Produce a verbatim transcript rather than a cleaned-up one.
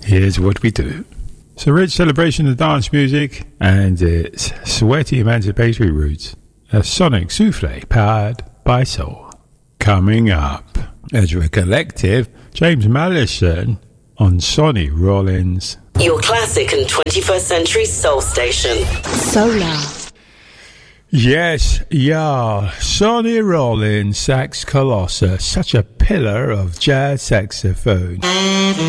here's what we do. It's a rich celebration of dance music and its sweaty emancipatory roots. A sonic souffle powered by soul. Coming up, Ezra Collective, James Madison on Sonny Rollins. Your classic and twenty-first century soul station. Solar. Yes, yeah, Sonny Rollins, sax colossus, such a pillar of jazz saxophone.